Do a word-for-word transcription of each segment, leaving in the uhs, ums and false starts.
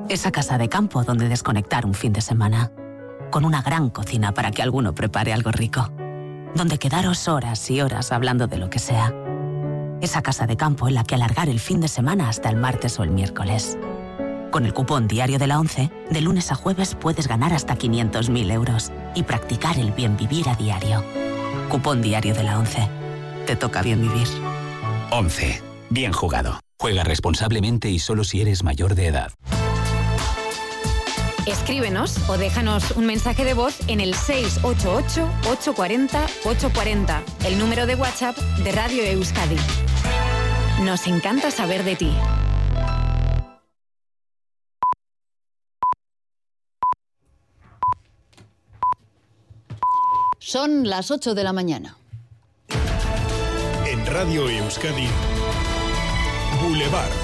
Esa casa de campo donde desconectar un fin de semana. Con una gran cocina para que alguno prepare algo rico. Donde quedaros horas y horas hablando de lo que sea. Esa casa de campo en la que alargar el fin de semana hasta el martes o el miércoles. Con el cupón Diario de la ONCE, de lunes a jueves puedes ganar hasta quinientos mil euros y practicar el bien vivir a diario. Cupón Diario de la ONCE. Te toca bien vivir. ONCE. Bien jugado. Juega responsablemente y solo si eres mayor de edad. Escríbenos o déjanos un mensaje de voz en el seis ocho ocho, ocho cuatro cero, ocho cuatro cero, el número de WhatsApp de Radio Euskadi. Nos encanta saber de ti. Son las ocho de la mañana. En Radio Euskadi, Boulevard,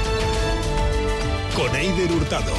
con Eider Hurtado.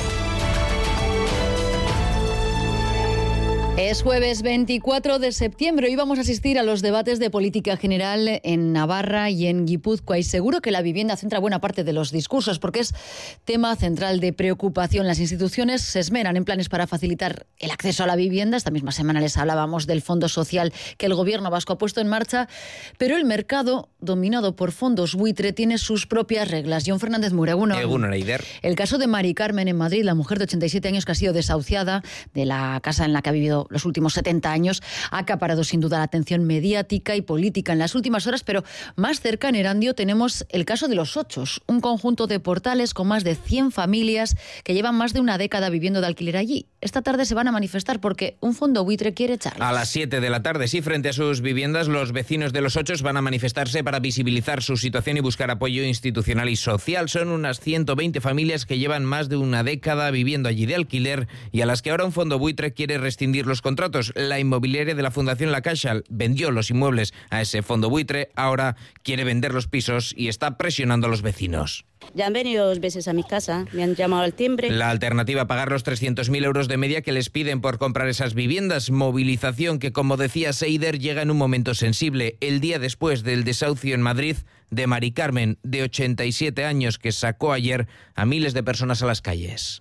Es jueves veinticuatro de septiembre y vamos a asistir a los debates de política general en Navarra y en Guipúzcoa. Y seguro que la vivienda centra buena parte de los discursos porque es tema central de preocupación. Las instituciones se esmeran en planes para facilitar el acceso a la vivienda. Esta misma semana les hablábamos del fondo social que el gobierno vasco ha puesto en marcha. Pero el mercado, dominado por fondos buitre, tiene sus propias reglas. John Fernández Mura, Egunon. Egunon, Eider. El caso de Mari Carmen en Madrid, la mujer de ochenta y siete años que ha sido desahuciada de la casa en la que ha vivido los últimos setenta años, ha acaparado sin duda la atención mediática y política en las últimas horas, pero más cerca en Erandio tenemos el caso de Los Ochos, un conjunto de portales con más de cien familias que llevan más de una década viviendo de alquiler allí. Esta tarde se van a manifestar porque un fondo buitre quiere echarlos. A las siete de la tarde, sí, frente a sus viviendas, los vecinos de Los Ochos van a manifestarse para visibilizar su situación y buscar apoyo institucional y social. Son unas ciento veinte familias que llevan más de una década viviendo allí de alquiler y a las que ahora un fondo buitre quiere rescindir los contratos. La inmobiliaria de la Fundación La Caixa vendió los inmuebles a ese fondo buitre, ahora quiere vender los pisos y está presionando a los vecinos. Ya han venido dos veces a mi casa, me han llamado al timbre. La alternativa, pagar los trescientos mil euros de media que les piden por comprar esas viviendas. Movilización que, como decía Seider, llega en un momento sensible, el día después del desahucio en Madrid de Mari Carmen, de ochenta y siete años, que sacó ayer a miles de personas a las calles.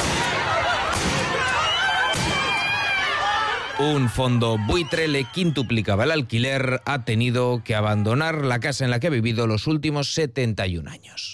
Un fondo buitre le quintuplicaba el alquiler, ha tenido que abandonar la casa en la que ha vivido los últimos setenta y un años.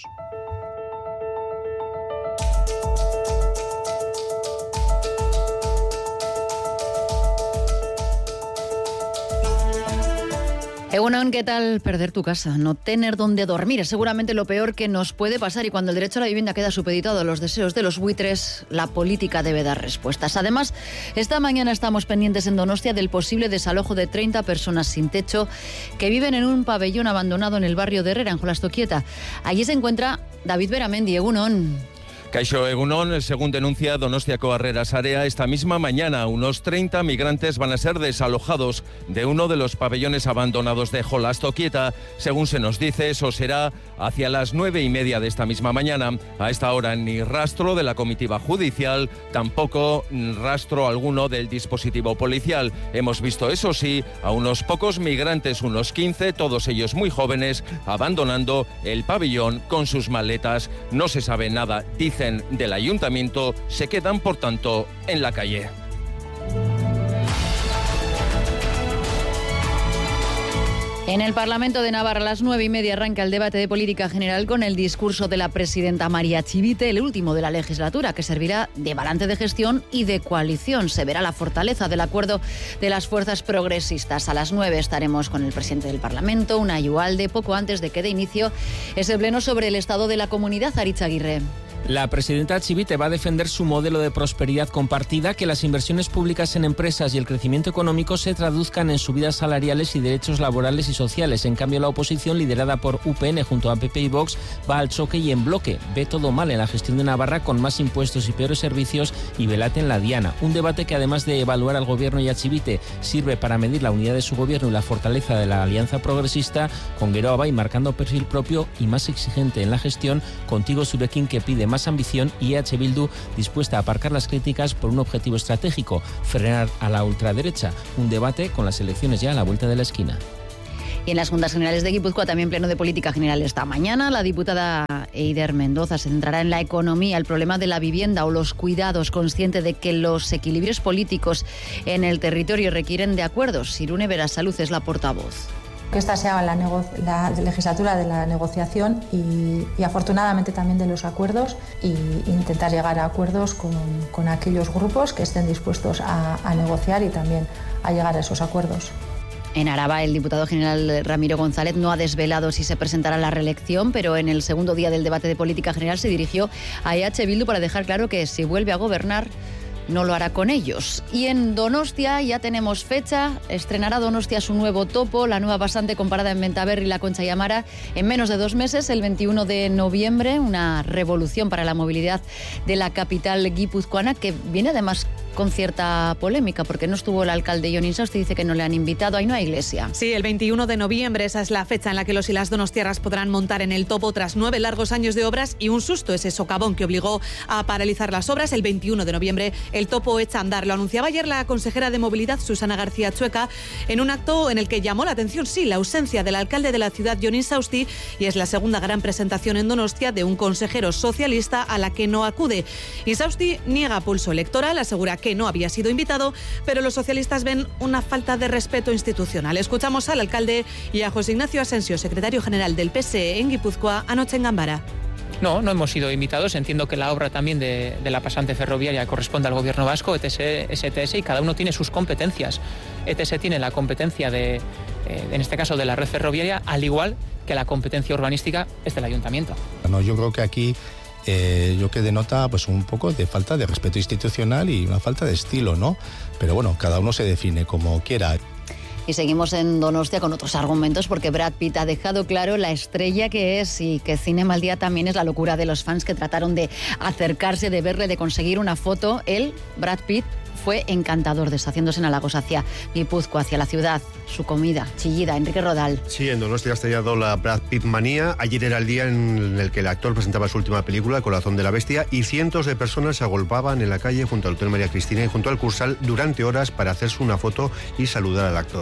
Egunon, ¿qué tal perder tu casa? No tener dónde dormir es seguramente lo peor que nos puede pasar y cuando el derecho a la vivienda queda supeditado a los deseos de los buitres, la política debe dar respuestas. Además, esta mañana estamos pendientes en Donostia del posible desalojo de treinta personas sin techo que viven en un pabellón abandonado en el barrio de Herrera, en Jolastoquieta. Allí se encuentra David Beramendi. Egunon. Kaixo Egunon, según denuncia Donostiako Harrera Sarea, esta misma mañana unos treinta migrantes van a ser desalojados de uno de los pabellones abandonados de Jolastoquieta. Según se nos dice, eso será hacia las nueve y media de esta misma mañana. A esta hora ni rastro de la comitiva judicial, tampoco rastro alguno del dispositivo policial. Hemos visto, eso sí, a unos pocos migrantes, unos quince, todos ellos muy jóvenes, abandonando el pabellón con sus maletas. No se sabe nada, dice del ayuntamiento, se quedan por tanto en la calle. En el Parlamento de Navarra a las nueve y media arranca el debate de política general con el discurso de la presidenta María Chivite, el último de la legislatura, que servirá de balance de gestión y de coalición. Se verá la fortaleza del acuerdo de las fuerzas progresistas. A las nueve estaremos con el presidente del Parlamento, Unai Ugalde, poco antes de que dé inicio ese pleno sobre el estado de la comunidad. Aritz Aguirre. La presidenta Chivite va a defender su modelo de prosperidad compartida, que las inversiones públicas en empresas y el crecimiento económico se traduzcan en subidas salariales y derechos laborales y sociales. En cambio, la oposición, liderada por U P N junto a P P y Vox, va al choque y en bloque. Ve todo mal en la gestión de Navarra, con más impuestos y peores servicios, y velate en la diana. Un debate que, además de evaluar al gobierno y a Chivite, sirve para medir la unidad de su gobierno y la fortaleza de la alianza progresista, con Geroa Bai marcando perfil propio y más exigente en la gestión, Contigo Zurekin, que pide más ambición, y E H Bildu dispuesta a aparcar las críticas por un objetivo estratégico: frenar a la ultraderecha. Un debate con las elecciones ya a la vuelta de la esquina. Y en las Juntas Generales de Guipúzcoa también pleno de política general esta mañana. La diputada Eider Mendoza se centrará en la economía, el problema de la vivienda o los cuidados, consciente de que los equilibrios políticos en el territorio requieren de acuerdos. Irune Berasaluze es la portavoz. Que esta sea la, la legislatura de la negociación y, y afortunadamente también de los acuerdos, y intentar llegar a acuerdos con, con aquellos grupos que estén dispuestos a, a negociar y también a llegar a esos acuerdos. En Araba, el diputado general Ramiro González no ha desvelado si se presentará a la reelección, pero en el segundo día del debate de política general se dirigió a E H Bildu para dejar claro que si vuelve a gobernar no lo hará con ellos. Y en Donostia ya tenemos fecha. Estrenará Donostia su nuevo topo, la nueva pasante comparada en Bentaberri y la Concha y Amara, en menos de dos meses, el veintiuno de noviembre. Una revolución para la movilidad de la capital guipuzcoana, que viene además con cierta polémica, porque no estuvo el alcalde Jon Insausti, dice que no le han invitado. Ahí no hay iglesia. Sí, el veintiuno de noviembre, esa es la fecha en la que los y las donostiarras podrán montar en el topo tras nueve largos años de obras y un susto, ese socavón que obligó a paralizar las obras. El veintiuno de noviembre el topo echa a andar. Lo anunciaba ayer la consejera de Movilidad, Susana García Chueca, en un acto en el que llamó la atención, sí, la ausencia del alcalde de la ciudad, Jon Insausti, y es la segunda gran presentación en Donostia de un consejero socialista a la que no acude. Insausti niega pulso electoral, asegura que no había sido invitado, pero los socialistas ven una falta de respeto institucional. Escuchamos al alcalde y a José Ignacio Asensio, secretario general del P S E en Guipúzcoa, anoche en Gambara. No, no hemos sido invitados. Entiendo que la obra también de, de la pasante ferroviaria corresponde al gobierno vasco, E T S, S T S, y cada uno tiene sus competencias. E T S tiene la competencia de, eh, en este caso, de la red ferroviaria, al igual que la competencia urbanística es del ayuntamiento. No, yo creo que aquí Eh, yo que denota pues un poco de falta de respeto institucional y una falta de estilo, ¿no? Pero bueno, cada uno se define como quiera. Y seguimos en Donostia con otros argumentos, porque Brad Pitt ha dejado claro la estrella que es, y que Cinema al Día también es la locura de los fans que trataron de acercarse, de verle, de conseguir una foto. Él, Brad Pitt, fue encantador, deshaciéndose en halagos hacia Guipúzcoa, hacia la ciudad, su comida, Chillida. Enrique Rodal. Sí, en Donostia ha estallado la Brad Pitt manía. Ayer era el día en el que el actor presentaba su última película, El corazón de la bestia, y cientos de personas se agolpaban en la calle junto al Hotel María Cristina y junto al Cursal durante horas para hacerse una foto y saludar al actor.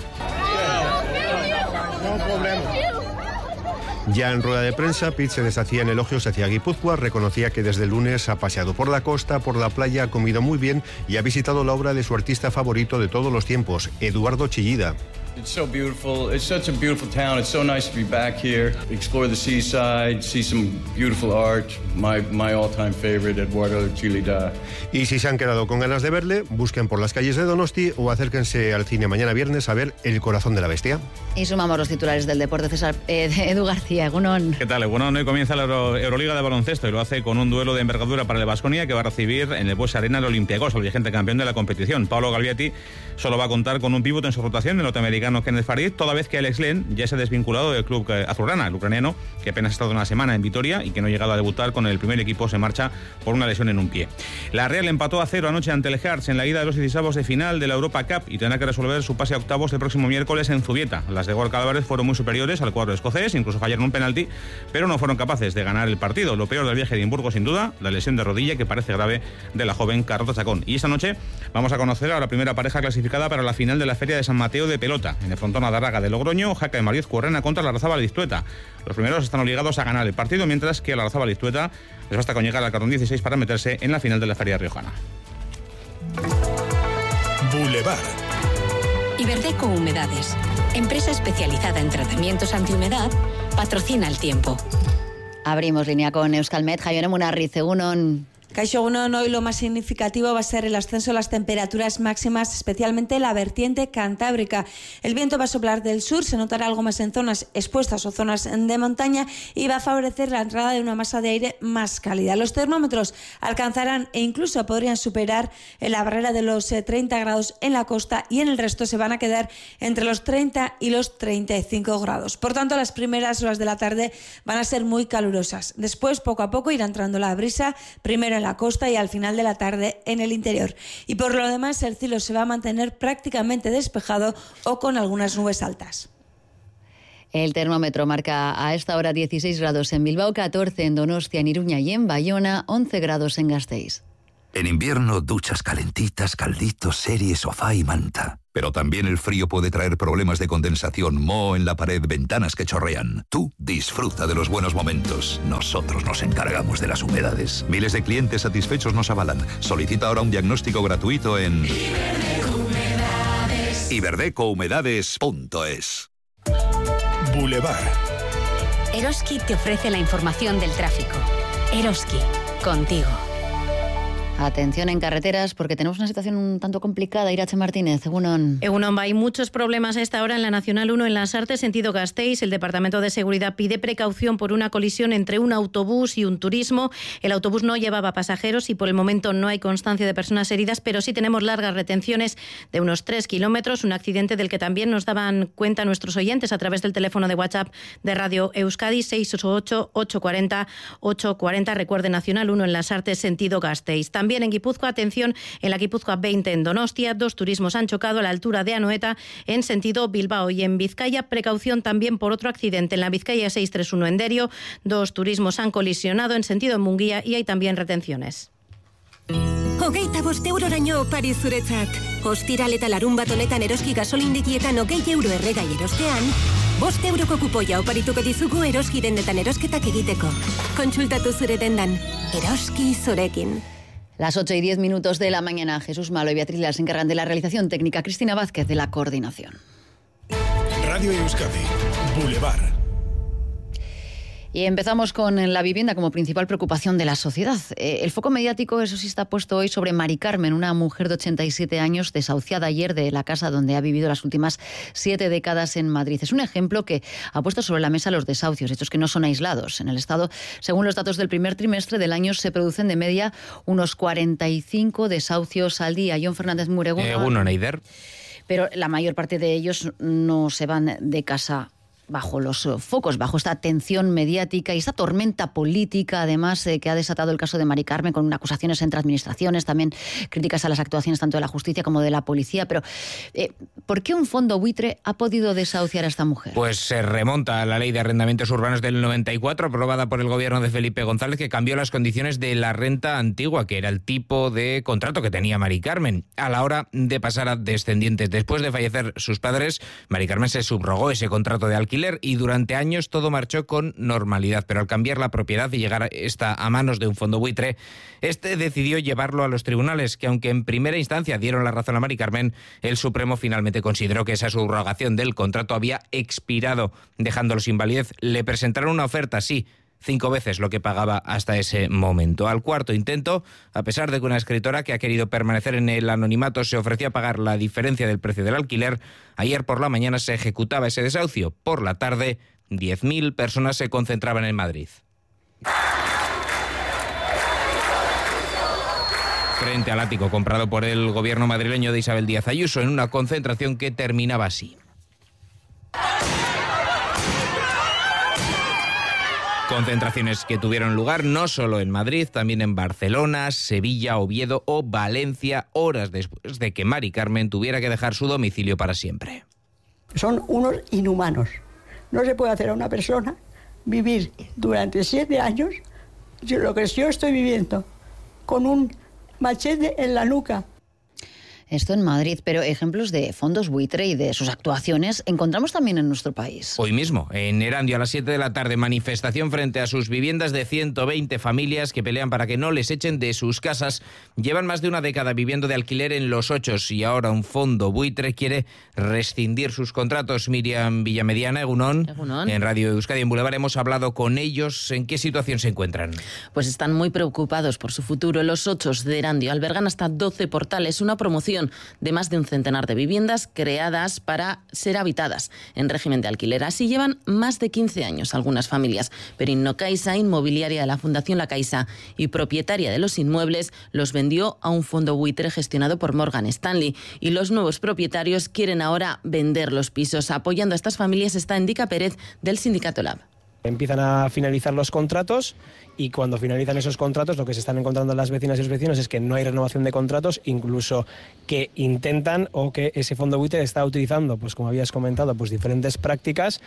No problema. Ya en rueda de prensa, Pitt se deshacía en elogios hacia Guipúzcoa, reconocía que desde el lunes ha paseado por la costa, por la playa, ha comido muy bien y ha visitado la obra de su artista favorito de todos los tiempos, Eduardo Chillida. It's so beautiful. It's such a beautiful town. It's so nice to be back here, explore the seaside, see some beautiful art. My my all-time favorite, Eduardo Chillida. Y si se han quedado con ganas de verle, busquen por las calles de Donosti o acérquense al cine mañana viernes a ver El corazón de la bestia. Y sumamos los titulares del deporte. César, eh, de Edu García, Egunon. ¿Qué tal? Egunon, hoy comienza la Euro, Euroliga de baloncesto y lo hace con un duelo de envergadura para el Baskonia, que va a recibir en el Buesa Arena el Olympiacos, el vigente campeón de la competición. Paolo Galviati solo va a contar con un pívot en su rotación, el norteamericano Kenneth Farid, toda vez que Alex Len ya se ha desvinculado del club azulgrana. El ucraniano, que apenas ha estado una semana en Vitoria y que no ha llegado a debutar con el primer equipo, se marcha por una lesión en un pie. La Real empató a cero anoche ante el Hearts en la ida de los dieciseisavos de final de la Europa Cup y tendrá que resolver su pase a octavos el próximo miércoles en Zubieta. Las de Gorka Álvarez fueron muy superiores al cuadro escocés, incluso fallaron un penalti, pero no fueron capaces de ganar el partido. Lo peor del viaje de Edimburgo, sin duda, la lesión de rodilla que parece grave de la joven Carlota Chacón. Y esta noche vamos a conocer a la primera pareja clasificada para la final de la Feria de San Mateo de pelota. En el frontón Adarraga de Logroño, Jaca de Mariuz Currena contra la Larrazábal Iztueta. Los primeros están obligados a ganar el partido, mientras que a la Larrazábal Iztueta les basta con llegar al cartón dieciséis para meterse en la final de la Feria Riojana. Boulevard. Iberdeco Humedades, empresa especializada en tratamientos antihumedad, patrocina el tiempo. Abrimos línea con Euskalmet. Jaione Munarriz, Egunon. Kaixo Egunon, hoy lo más significativo va a ser el ascenso de las temperaturas máximas, especialmente en la vertiente cantábrica. El viento va a soplar del sur, se notará algo más en zonas expuestas o zonas de montaña y va a favorecer la entrada de una masa de aire más cálida. Los termómetros alcanzarán e incluso podrían superar la barrera de los treinta grados en la costa y en el resto se van a quedar entre los treinta y los treinta y cinco grados. Por tanto, las primeras horas de la tarde van a ser muy calurosas. Después, poco a poco, irá entrando la brisa, primero en la costa y al final de la tarde en el interior. Y por lo demás, el cielo se va a mantener prácticamente despejado o con algunas nubes altas. El termómetro marca a esta hora dieciséis grados en Bilbao, catorce en Donostia, en Iruña y en Bayona, once grados en Gasteiz. En invierno, duchas calentitas, calditos, serie, sofá y manta. Pero también el frío puede traer problemas de condensación, moho en la pared, ventanas que chorrean. Tú disfruta de los buenos momentos. Nosotros nos encargamos de las humedades. Miles de clientes satisfechos nos avalan. Solicita ahora un diagnóstico gratuito en iberdeco humedades punto es. Boulevard. Eroski te ofrece la información del tráfico. Eroski, contigo. Atención en carreteras, porque tenemos una situación un tanto complicada. Irache Martínez, Egunon. Egunon, hay muchos problemas a esta hora en la Nacional uno en Lasarte, sentido Gasteiz. El Departamento de Seguridad pide precaución por una colisión entre un autobús y un turismo. El autobús no llevaba pasajeros y por el momento no hay constancia de personas heridas, pero sí tenemos largas retenciones de unos tres kilómetros. Un accidente del que también nos daban cuenta nuestros oyentes a través del teléfono de WhatsApp de Radio Euskadi, seis ocho ocho, ocho cuatro cero, ocho cuatro cero. Recuerde, Nacional uno en Lasarte, sentido Gasteiz. También También en Guipúzcoa, atención, en la Guipúzcoa veinte en Donostia, dos turismos han chocado a la altura de Anoeta en sentido Bilbao, y en Vizcaya, precaución también por otro accidente en la Vizcaya seiscientos treinta y uno en Derio, dos turismos han colisionado en sentido Munguía y hay también retenciones. Hogeita bost euroraino opari zuretzat. Ostiral eta larun bat honetan Eroski gasolindegietan hogei euro erregai erostean, bost euroko kupoia oparituko dizugu Eroski dendetan erosketak egiteko. Kontsultatu zure dendan. Eroski zurekin. Las ocho y diez minutos de la mañana, Jesús Malo y Beatriz Lara se encargan de la realización técnica, Cristina Vázquez de la coordinación. Radio Euskadi, Boulevard. Y empezamos con la vivienda como principal preocupación de la sociedad. Eh, el foco mediático, eso sí, está puesto hoy sobre Mari Carmen, una mujer de ochenta y siete años desahuciada ayer de la casa donde ha vivido las últimas siete décadas en Madrid. Es un ejemplo que ha puesto sobre la mesa los desahucios, hechos que no son aislados. En el Estado, según los datos del primer trimestre del año, se producen de media unos cuarenta y cinco desahucios al día. John Fernández Muregún. Eh, bueno, Neider. Pero la mayor parte de ellos no se van de casa bajo los focos, bajo esta tensión mediática y esta tormenta política, además, eh, que ha desatado el caso de Mari Carmen, con acusaciones entre administraciones, también críticas a las actuaciones tanto de la justicia como de la policía. Pero, eh, ¿por qué un fondo buitre ha podido desahuciar a esta mujer? Pues se remonta a la Ley de Arrendamientos Urbanos del noventa y cuatro, aprobada por el gobierno de Felipe González, que cambió las condiciones de la renta antigua, que era el tipo de contrato que tenía Mari Carmen, a la hora de pasar a descendientes. Después de fallecer sus padres, Mari Carmen se subrogó ese contrato de alquiler y durante años todo marchó con normalidad, pero al cambiar la propiedad y llegar esta a manos de un fondo buitre, este decidió llevarlo a los tribunales, que aunque en primera instancia dieron la razón a Mari Carmen, el Supremo finalmente consideró que esa subrogación del contrato había expirado, dejándolo sin validez. Le presentaron una oferta, sí, cinco veces lo que pagaba hasta ese momento. Al cuarto intento, a pesar de que una escritora que ha querido permanecer en el anonimato se ofreció a pagar la diferencia del precio del alquiler, ayer por la mañana se ejecutaba ese desahucio. Por la tarde, diez mil personas se concentraban en Madrid. Frente al ático comprado por el gobierno madrileño de Isabel Díaz Ayuso, en una concentración que terminaba así. Concentraciones que tuvieron lugar no solo en Madrid, también en Barcelona, Sevilla, Oviedo o Valencia, horas después de que Mari Carmen tuviera que dejar su domicilio para siempre. Son unos inhumanos. No se puede hacer a una persona vivir durante siete años lo que yo estoy viviendo, con un machete en la nuca. Esto en Madrid, pero ejemplos de fondos buitre y de sus actuaciones encontramos también en nuestro país. Hoy mismo, en Erandio, a las siete de la tarde, manifestación frente a sus viviendas de ciento veinte familias que pelean para que no les echen de sus casas. Llevan más de una década viviendo de alquiler en Los Ochos y ahora un fondo buitre quiere rescindir sus contratos. Miriam Villamediana, Egunon, Egunon. En Radio Euskadi en Boulevard hemos hablado con ellos. ¿En qué situación se encuentran? Pues están muy preocupados por su futuro. Los Ochos de Erandio albergan hasta doce portales, una promoción de más de un centenar de viviendas creadas para ser habitadas en régimen de alquiler. Así llevan más de quince años algunas familias. Perinno Caixa, inmobiliaria de la Fundación La Caixa y propietaria de los inmuebles, los vendió a un fondo buitre gestionado por Morgan Stanley. Y los nuevos propietarios quieren ahora vender los pisos. Apoyando a estas familias está Endica Pérez, del Sindicato Lab. Empiezan a finalizar los contratos y cuando finalizan esos contratos lo que se están encontrando las vecinas y los vecinos es que no hay renovación de contratos, incluso que intentan o que ese fondo buitre está utilizando, pues como habías comentado, pues diferentes prácticas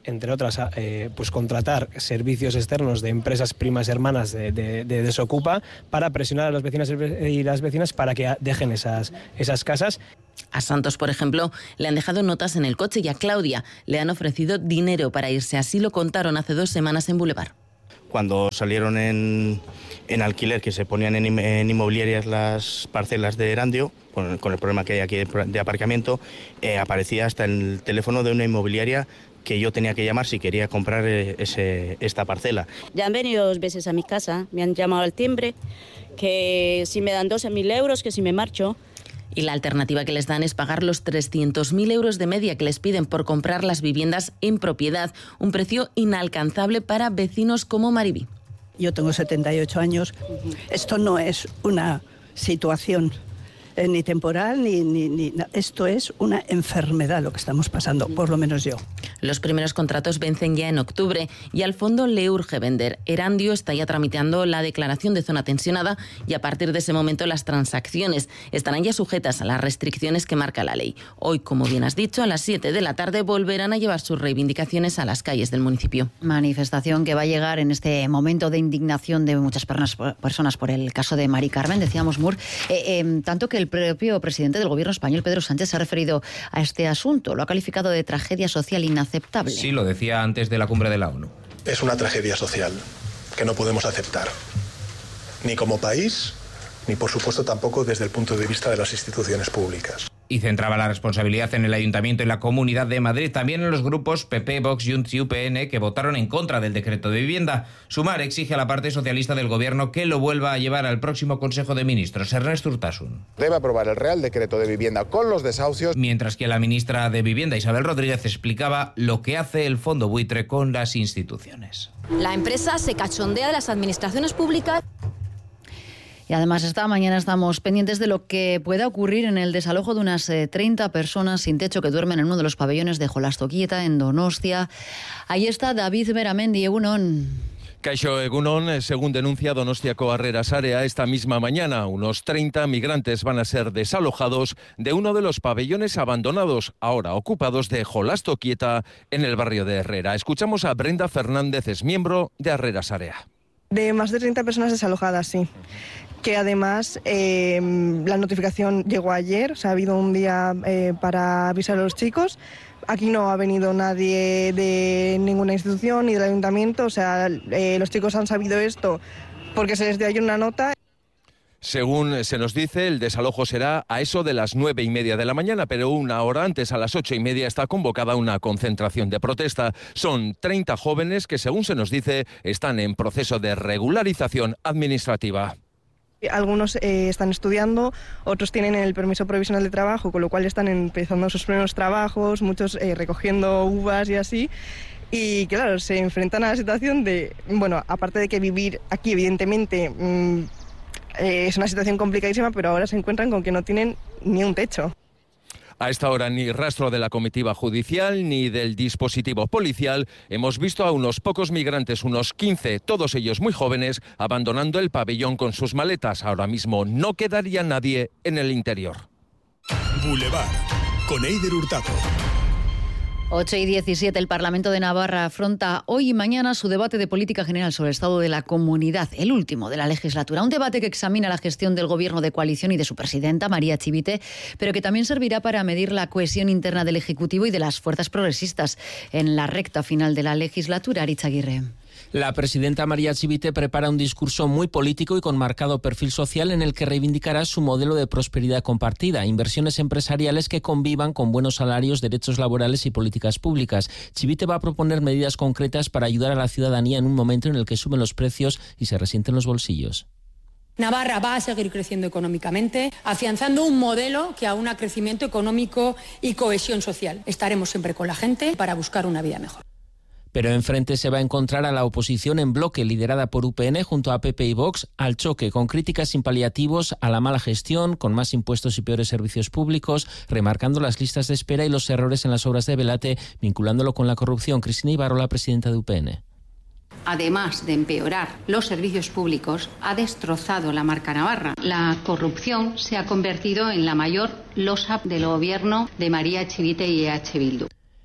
entre otras, eh, pues contratar servicios externos de empresas primas hermanas de, de, de Desocupa para presionar a los vecinos y las vecinas para que dejen esas, esas casas. A Santos, por ejemplo, le han dejado notas en el coche y a Claudia le han ofrecido dinero para irse. Así lo contaron hace dos semanas en Boulevard. Cuando salieron en, en alquiler, que se ponían en, en inmobiliarias las parcelas de Erandio, con, con el problema que hay aquí de, de aparcamiento, eh, aparecía hasta el teléfono de una inmobiliaria que yo tenía que llamar si quería comprar ese, esta parcela. Ya han venido dos veces a mi casa, me han llamado al timbre, que si me dan doce mil euros, que si me marcho. Y la alternativa que les dan es pagar los trescientos mil euros de media que les piden por comprar las viviendas en propiedad, un precio inalcanzable para vecinos como Mariby. Yo tengo setenta y ocho años, esto no es una situación eh, ni temporal, ni, ni, ni... Esto es una enfermedad lo que estamos pasando, por lo menos yo. Los primeros contratos vencen ya en octubre y al fondo le urge vender. Erandio está ya tramitando la declaración de zona tensionada y a partir de ese momento las transacciones estarán ya sujetas a las restricciones que marca la ley. Hoy, como bien has dicho, a las siete de la tarde volverán a llevar sus reivindicaciones a las calles del municipio. Manifestación que va a llegar en este momento de indignación de muchas personas por el caso de Mari Carmen, decíamos Mur, eh, eh, tanto que el propio presidente del gobierno español, Pedro Sánchez, se ha referido a este asunto. Lo ha calificado de tragedia social inaceptable. Sí, lo decía antes de la cumbre de la ONU. Es una tragedia social que no podemos aceptar, ni como país, ni por supuesto tampoco desde el punto de vista de las instituciones públicas. Y centraba la responsabilidad en el Ayuntamiento y la Comunidad de Madrid, también en los grupos P P, Vox, Junts y U P N, que votaron en contra del decreto de vivienda. Sumar exige a la parte socialista del Gobierno que lo vuelva a llevar al próximo Consejo de Ministros. Ernesto Urtasun. Debe aprobar el Real Decreto de Vivienda con los desahucios. Mientras que la ministra de Vivienda, Isabel Rodríguez, explicaba lo que hace el Fondo Buitre con las instituciones. La empresa se cachondea de las administraciones públicas. Y además esta mañana estamos pendientes de lo que pueda ocurrir en el desalojo de unas treinta personas sin techo que duermen en uno de los pabellones de Jolastoquieta, en Donostia. Ahí está David Beramendi, Egunon. Kaixo Egunon, según denuncia Donostiako Harreras Area, esta misma mañana unos treinta migrantes van a ser desalojados de uno de los pabellones abandonados, ahora ocupados, de Jolastoquieta, en el barrio de Herrera. Escuchamos a Brenda Fernández, es miembro de Harreras Area. De más de treinta personas desalojadas, sí. Que además eh, la notificación llegó ayer, o sea, ha habido un día eh, para avisar a los chicos. Aquí no ha venido nadie de ninguna institución ni del ayuntamiento, o sea, eh, los chicos han sabido esto porque se les dio ayer una nota. Según se nos dice, el desalojo será a eso de las nueve y media de la mañana, pero una hora antes, a las ocho y media, está convocada una concentración de protesta. Son treinta jóvenes que, según se nos dice, están en proceso de regularización administrativa. Algunos eh, están estudiando, otros tienen el permiso provisional de trabajo, con lo cual están empezando sus primeros trabajos, muchos eh, recogiendo uvas y así. Y claro, se enfrentan a la situación de, bueno, aparte de que vivir aquí, evidentemente, mmm, eh, es una situación complicadísima, pero ahora se encuentran con que no tienen ni un techo. A esta hora ni rastro de la comitiva judicial ni del dispositivo policial. Hemos visto a unos pocos migrantes, unos quince, todos ellos muy jóvenes, abandonando el pabellón con sus maletas. Ahora mismo no quedaría nadie en el interior. Boulevard, con Eider Hurtado. ocho y diecisiete, el Parlamento de Navarra afronta hoy y mañana su debate de política general sobre el estado de la comunidad, el último de la legislatura. Un debate que examina la gestión del gobierno de coalición y de su presidenta, María Chivite, pero que también servirá para medir la cohesión interna del Ejecutivo y de las fuerzas progresistas en la recta final de la legislatura. Aritz Aguirre. La presidenta María Chivite prepara un discurso muy político y con marcado perfil social en el que reivindicará su modelo de prosperidad compartida, inversiones empresariales que convivan con buenos salarios, derechos laborales y políticas públicas. Chivite va a proponer medidas concretas para ayudar a la ciudadanía en un momento en el que suben los precios y se resienten los bolsillos. Navarra va a seguir creciendo económicamente, afianzando un modelo que aúna crecimiento económico y cohesión social. Estaremos siempre con la gente para buscar una vida mejor. Pero enfrente se va a encontrar a la oposición en bloque, liderada por U P N junto a P P y Vox, al choque, con críticas sin paliativos a la mala gestión, con más impuestos y peores servicios públicos, remarcando las listas de espera y los errores en las obras de Belate, vinculándolo con la corrupción. Cristina Ibarrola, presidenta de U P N. Además de empeorar los servicios públicos, ha destrozado la marca Navarra. La corrupción se ha convertido en la mayor losa del gobierno de María Chivite y E H Bildu.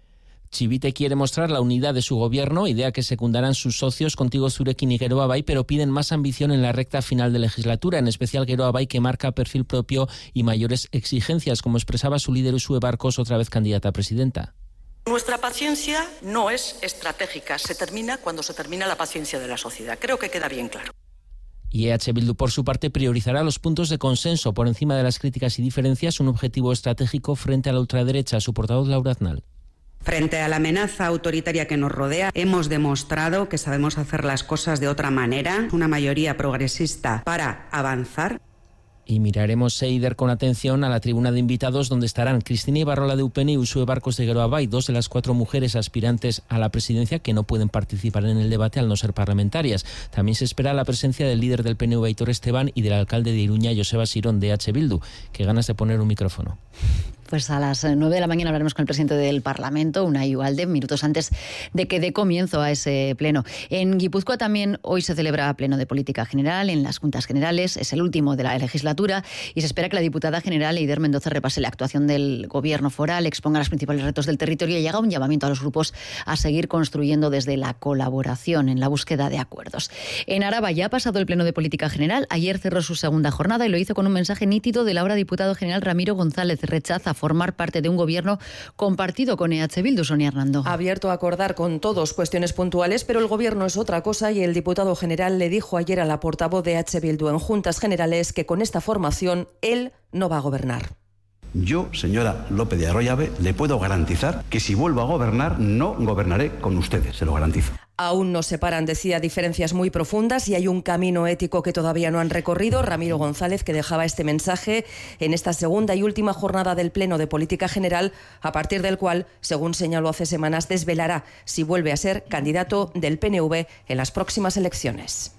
Chivite quiere mostrar la unidad de su gobierno, idea que secundarán sus socios Contigo Zurekin y Geroa Bai, pero piden más ambición en la recta final de legislatura, en especial Geroa Bai, que marca perfil propio y mayores exigencias, como expresaba su líder Uxue Barkos, otra vez candidata a presidenta. Nuestra paciencia no es estratégica, se termina cuando se termina la paciencia de la sociedad. Creo que queda bien claro. Y E H Bildu, por su parte, priorizará los puntos de consenso por encima de las críticas y diferencias, un objetivo estratégico frente a la ultraderecha. Su portavoz, Laura Aznal. Frente a la amenaza autoritaria que nos rodea, hemos demostrado que sabemos hacer las cosas de otra manera, una mayoría progresista para avanzar. Y miraremos, Eider, con atención a la tribuna de invitados, donde estarán Cristina Ibarrola de U P N y Uxue Barkos de Geroa Bai, dos de las cuatro mujeres aspirantes a la presidencia que no pueden participar en el debate al no ser parlamentarias. También se espera la presencia del líder del P N V, Aitor Esteban, y del alcalde de Iruña, Joseba Sirón, de E H Bildu. Qué ganas de poner un micrófono. Pues a las nueve de la mañana hablaremos con el presidente del Parlamento, Unai Ugalde, minutos antes de que dé comienzo a ese pleno. En Guipúzcoa también hoy se celebra pleno de política general en las Juntas Generales. Es el último de la legislatura y se espera que la diputada general Eider Mendoza repase la actuación del gobierno foral, exponga los principales retos del territorio y haga un llamamiento a los grupos a seguir construyendo desde la colaboración en la búsqueda de acuerdos. En Araba ya ha pasado el pleno de política general. Ayer cerró su segunda jornada y lo hizo con un mensaje nítido del ahora diputado general Ramiro González. Rechaza formar parte de un gobierno compartido con E H Bildu. Sonia Hernando. Abierto a acordar con todos cuestiones puntuales, pero el gobierno es otra cosa y el diputado general le dijo ayer a la portavoz de E H Bildu en Juntas Generales que con esta formación él no va a gobernar. Yo, señora López de Arroyabe, le puedo garantizar que si vuelvo a gobernar no gobernaré con ustedes, se lo garantizo. Aún nos separan, decía, diferencias muy profundas y hay un camino ético que todavía no han recorrido. Ramiro González, que dejaba este mensaje en esta segunda y última jornada del Pleno de Política General, a partir del cual, según señaló hace semanas, desvelará si vuelve a ser candidato del P N V en las próximas elecciones.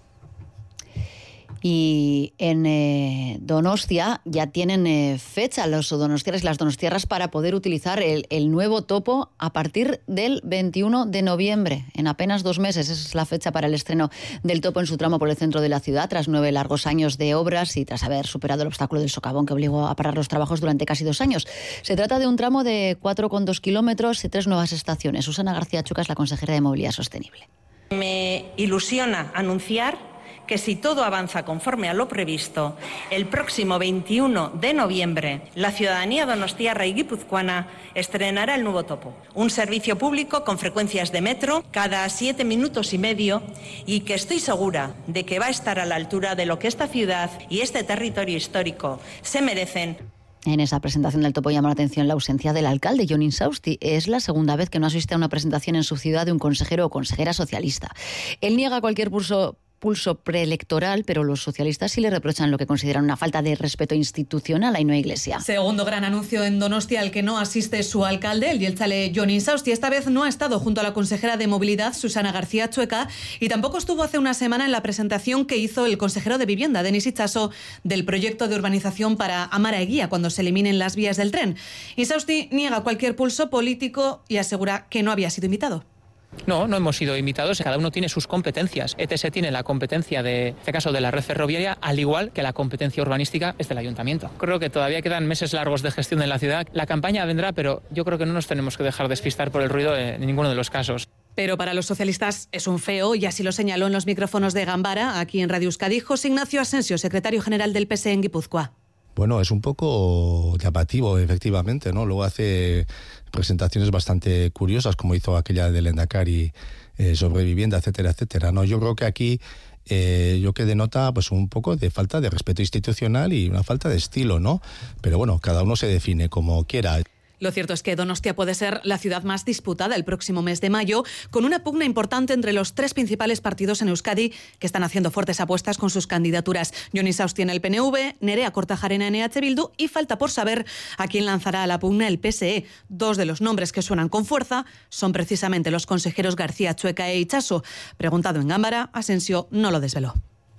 Y en eh, Donostia ya tienen eh, fecha los donostiarras y las donostiarras para poder utilizar el, el nuevo topo a partir del veintiuno de noviembre. En apenas dos meses, esa es la fecha para el estreno del topo en su tramo por el centro de la ciudad, tras nueve largos años de obras y tras haber superado el obstáculo del socavón que obligó a parar los trabajos durante casi dos años. Se trata de un tramo de cuatro coma dos kilómetros y tres nuevas estaciones. Susana García Chuca es la consejera de Movilidad Sostenible. Me ilusiona anunciar que si todo avanza conforme a lo previsto, el próximo veintiuno de noviembre la ciudadanía donostiarra y guipuzcoana estrenará el nuevo topo, un servicio público con frecuencias de metro cada siete minutos y medio y que estoy segura de que va a estar a la altura de lo que esta ciudad y este territorio histórico se merecen. En esa presentación del topo llamó la atención la ausencia del alcalde, Jon Insausti. Es la segunda vez que no asiste a una presentación en su ciudad de un consejero o consejera socialista. Él niega cualquier pulso pulso preelectoral, pero los socialistas sí le reprochan lo que consideran una falta de respeto institucional a Ainhoa Iglesia. Segundo gran anuncio en Donostia al que no asiste su alcalde, el jeltzale Jon Insausti. Esta vez no ha estado junto a la consejera de Movilidad, Susana García Chueca, y tampoco estuvo hace una semana en la presentación que hizo el consejero de Vivienda, Denis Itxaso, del proyecto de urbanización para Amara Eguía, cuando se eliminen las vías del tren. Insausti niega cualquier pulso político y asegura que no había sido invitado. No, no hemos sido invitados, cada uno tiene sus competencias. E T S tiene la competencia de, en este caso, de la red ferroviaria, al igual que la competencia urbanística es del ayuntamiento. Creo que todavía quedan meses largos de gestión en la ciudad. La campaña vendrá, pero yo creo que no nos tenemos que dejar despistar por el ruido en ninguno de los casos. Pero para los socialistas es un feo, y así lo señaló en los micrófonos de Gambara, aquí en Radio Euskadi, José Ignacio Asensio, secretario general del P S E en Guipúzcoa. Bueno, es un poco llamativo, efectivamente, ¿no? Luego hace presentaciones bastante curiosas, como hizo aquella del Endacari eh, sobre vivienda, etcétera, etcétera, ¿no? Yo creo que aquí eh, yo que denota pues un poco de falta de respeto institucional y una falta de estilo, ¿no? Pero bueno, cada uno se define como quiera. Lo cierto es que Donostia puede ser la ciudad más disputada el próximo mes de mayo, con una pugna importante entre los tres principales partidos en Euskadi que están haciendo fuertes apuestas con sus candidaturas. Jon Insausti en el P N V, Nerea Kortajarena en E H Bildu y falta por saber a quién lanzará a la pugna el P S E. Dos de los nombres que suenan con fuerza son precisamente los consejeros García Chueca e Itxaso. Preguntado en Gámbara, Asensio no lo desveló.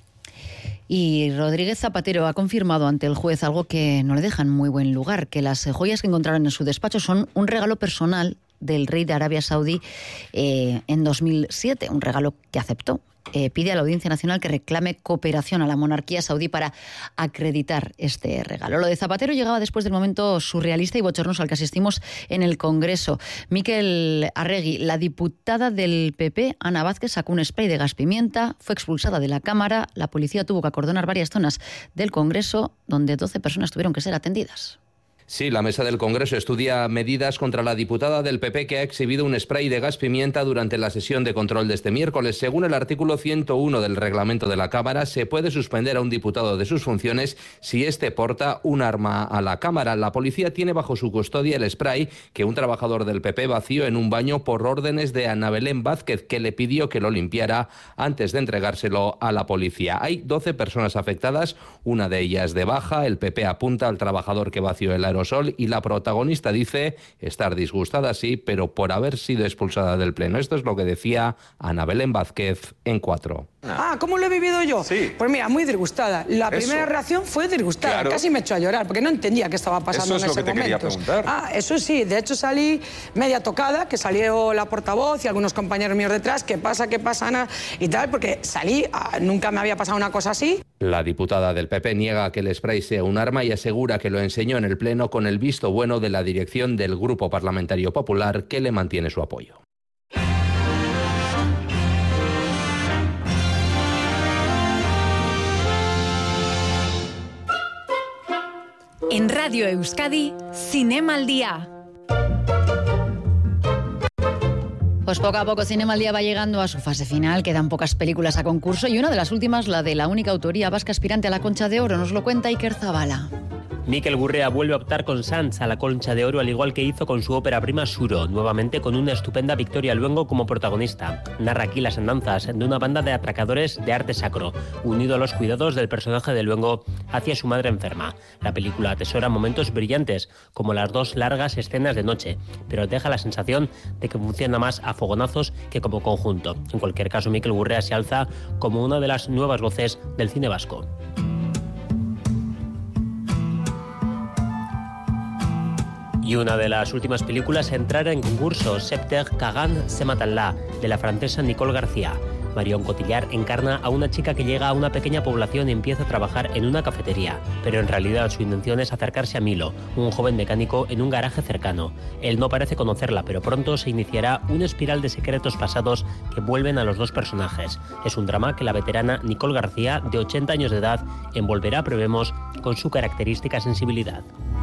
Y Rodríguez Zapatero ha confirmado ante el juez algo que no le deja en muy buen lugar, que las joyas que encontraron en su despacho son un regalo personal del rey de Arabia Saudí eh, en dos mil siete, un regalo que aceptó. Eh, pide a la Audiencia Nacional que reclame cooperación a la monarquía saudí para acreditar este regalo. Lo de Zapatero llegaba después del momento surrealista y bochornoso al que asistimos en el Congreso. Mikel Arregui, la diputada del P P, Ana Vázquez, sacó un spray de gas pimienta, fue expulsada de la Cámara, la policía tuvo que acordonar varias zonas del Congreso donde doce personas tuvieron que ser atendidas. Sí, la mesa del Congreso estudia medidas contra la diputada del P P que ha exhibido un spray de gas pimienta durante la sesión de control de este miércoles. Según el artículo ciento uno del reglamento de la Cámara, se puede suspender a un diputado de sus funciones si éste porta un arma a la Cámara. La policía tiene bajo su custodia el spray que un trabajador del P P vació en un baño por órdenes de Ana Belén Vázquez, que le pidió que lo limpiara antes de entregárselo a la policía. Hay doce personas afectadas, una de ellas de baja. El P P apunta al trabajador que vació el aerosol y la protagonista dice estar disgustada, sí, pero por haber sido expulsada del Pleno. Esto es lo que decía Ana Belén Vázquez en Cuatro. Ah, ¿cómo lo he vivido yo? Sí. Pues mira, muy disgustada. La Eso. primera reacción fue disgustada. Claro. Casi me echó a llorar porque no entendía qué estaba pasando Eso es en lo ese que te momento. quería preguntar. Ah, eso sí. De hecho salí media tocada, que salió la portavoz y algunos compañeros míos detrás. ¿Qué pasa? ¿Qué pasa, Ana? Y tal, porque salí, ah, nunca me había pasado una cosa así. La diputada del P P niega que el spray sea un arma y asegura que lo enseñó en el Pleno con el visto bueno de la dirección del Grupo Parlamentario Popular, que le mantiene su apoyo. En Radio Euskadi, Cinema al Día. Pues poco a poco Cinema al Día va llegando a su fase final, quedan pocas películas a concurso y una de las últimas, la de la única autoría vasca aspirante a la Concha de Oro, nos lo cuenta Iker Zabala. Mikel Gurrea vuelve a optar con Sanz a la Concha de Oro, al igual que hizo con su ópera prima Suro, nuevamente con una estupenda Victoria Luengo como protagonista. Narra aquí las andanzas de una banda de atracadores de arte sacro, unido a los cuidados del personaje de Luengo hacia su madre enferma. La película atesora momentos brillantes, como las dos largas escenas de noche, pero deja la sensación de que funciona más a fogonazos que como conjunto. En cualquier caso, Mikel Gurrea se alza como una de las nuevas voces del cine vasco. Y una de las últimas películas a entrar en concurso, Septer Kagan se matanla, de la francesa Nicole García. Marion Cotillard encarna a una chica que llega a una pequeña población y empieza a trabajar en una cafetería, pero en realidad su intención es acercarse a Milo, un joven mecánico en un garaje cercano. Él no parece conocerla, pero pronto se iniciará una espiral de secretos pasados que vuelven a los dos personajes. Es un drama que la veterana Nicole García, de ochenta años de edad, envolverá, prevemos, con su característica sensibilidad.